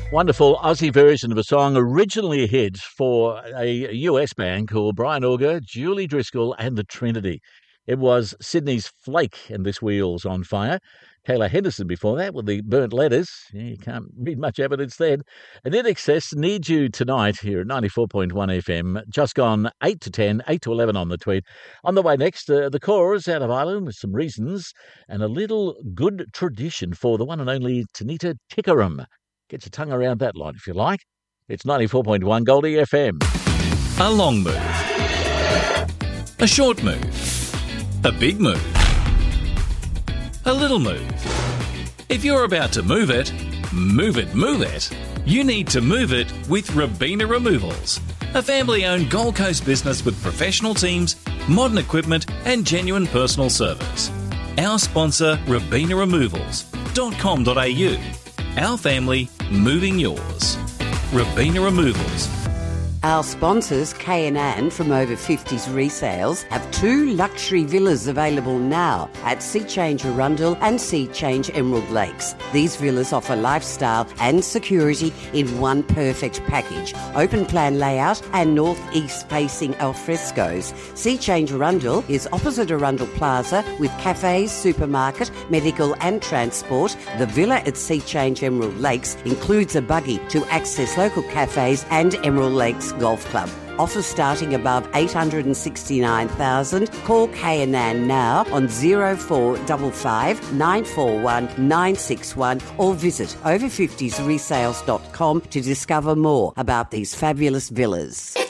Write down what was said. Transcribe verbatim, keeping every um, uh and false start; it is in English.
Wonderful Aussie version of a song originally a hit for a U S band called Brian Auger, Julie Driscoll and the Trinity. It was Sydney's Flake and This Wheel's on Fire. Taylor Henderson before that with the Burnt Letters. Yeah, you can't read much evidence then. And In Excess, Need You Tonight here at ninety-four point one F M. Just gone eight to ten, eight to eleven on the tweet. On the way next, uh, the Chorus out of Ireland with some reasons and a little good tradition for the one and only Tanita Tikaram. Get your tongue around that line if you like. It's ninety-four point one Goldie F M. A long move. A short move. A big move. A little move. If you're about to move it, move it, move it, you need to move it with Robina Removals, a family-owned Gold Coast business with professional teams, modern equipment and genuine personal service. Our sponsor, robina removals dot com dot a u. Our family, moving yours. Robina Removals. Our sponsors, K and Ann from Over fifties Resales, have two luxury villas available now at Sea Change Arundel and Sea Change Emerald Lakes. These villas offer lifestyle and security in one perfect package. Open plan layout and northeast facing alfrescos. Sea Change Arundel is opposite Arundel Plaza with cafes, supermarket, medical and transport. The villa at Sea Change Emerald Lakes includes a buggy to access local cafes and Emerald Lakes Golf Club. Offers starting above eight hundred sixty-nine thousand dollars. Call K and Ann now on zero four five five, nine four one, nine six one or visit over fifties resales dot com to discover more about these fabulous villas.